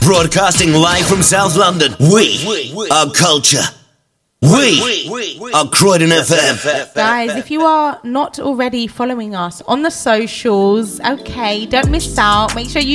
Broadcasting live from South London. We are culture. We are Croydon FM. Guys, if you are not already following us on the socials, okay, don't miss out. Make sure you